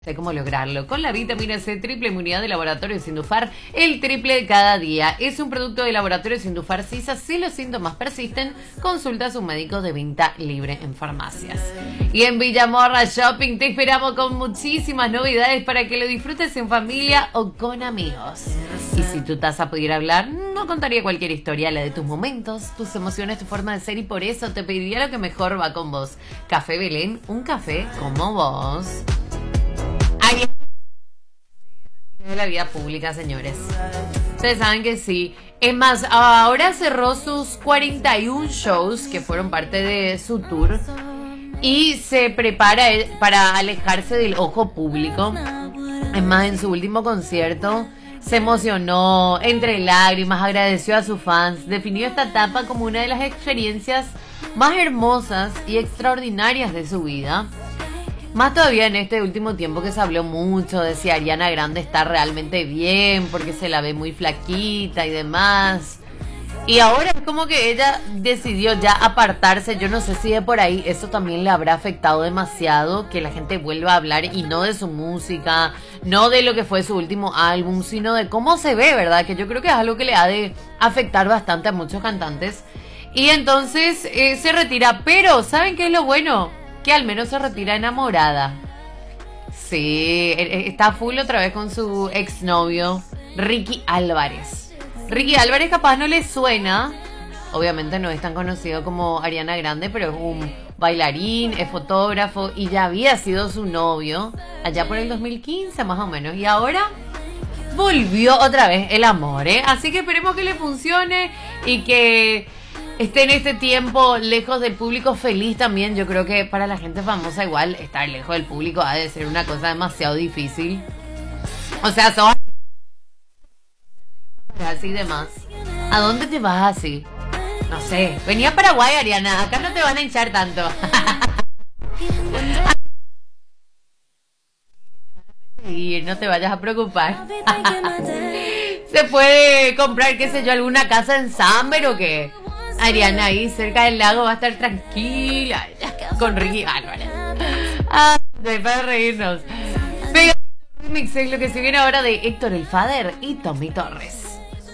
Sé cómo lograrlo. Con la vitamina C triple inmunidad de Laboratorio Sindufar, el triple cada día. Es un producto de Laboratorio Sindufar Sisa. Si los síntomas persisten, consulta a su médico de venta libre en farmacias. Y en Villamorra Shopping te esperamos con muchísimas novedades para que lo disfrutes en familia o con amigos. Y si tu taza pudiera hablar, no contaría cualquier historia, la de tus momentos, tus emociones, tu forma de ser, y por eso te pediría lo que mejor va con vos. Café Belén, un café como vos. De la vida pública, señores. Ustedes saben que sí. Es más, ahora cerró sus 41 shows que fueron parte de su tour y se prepara para alejarse del ojo público. Es más, en su último concierto se emocionó entre lágrimas, agradeció a sus fans, definió esta etapa como una de las experiencias más hermosas y extraordinarias de su vida. Más todavía en este último tiempo que se habló mucho de si Ariana Grande está realmente bien, porque se la ve muy flaquita y demás. Y ahora es como que ella decidió ya apartarse. Yo no sé si de por ahí eso también le habrá afectado demasiado, que la gente vuelva a hablar y no de su música, no de lo que fue su último álbum, sino de cómo se ve, ¿verdad? Que yo creo que es algo que le ha de afectar bastante a muchos cantantes. Y entonces se retira, pero ¿saben qué es lo bueno? Que al menos se retira enamorada. Sí, está full otra vez con su exnovio, Ricky Álvarez. Ricky Álvarez capaz no le suena. Obviamente no es tan conocido como Ariana Grande, pero es un bailarín, es fotógrafo y ya había sido su novio allá por el 2015 más o menos. Y ahora volvió otra vez el amor, ¿eh? Así que esperemos que le funcione y que esté en este tiempo lejos del público feliz también. Yo creo que para la gente famosa igual estar lejos del público ha de ser una cosa demasiado difícil. O sea, son así y demás. ¿A dónde te vas así? No sé, venía a Paraguay, Ariana. Acá no te van a hinchar tanto. Y no te vayas a preocupar. Se puede comprar, qué sé yo, alguna casa en Samber o qué. Ariana ahí cerca del lago va a estar tranquila con Ricky Álvarez. Para reírnos. Mix es lo que se viene ahora de Héctor el Father y Tommy Torres.